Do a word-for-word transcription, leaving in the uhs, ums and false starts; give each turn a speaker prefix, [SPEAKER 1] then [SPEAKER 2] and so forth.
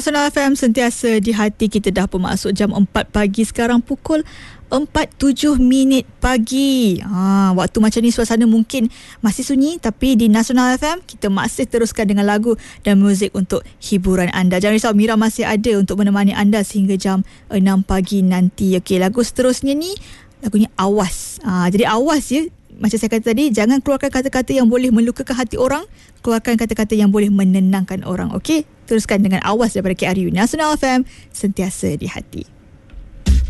[SPEAKER 1] Nasional F M sentiasa di hati kita. Dah pun masuk jam empat pagi. Sekarang pukul empat tujuh minit pagi. Ha, waktu macam ni suasana mungkin masih sunyi, tapi di Nasional F M kita masih teruskan dengan lagu dan muzik untuk hiburan anda. Jangan risau, Mira masih ada untuk menemani anda sehingga jam enam pagi nanti. Okey, lagu seterusnya ni lagunya Awas. Ha, jadi awas ya. Macam saya kata tadi, jangan keluarkan kata-kata yang boleh melukakan hati orang. Keluarkan kata-kata yang boleh menenangkan orang. Okey? Teruskan dengan Awas daripada K R U. Nasional F M, sentiasa di hati.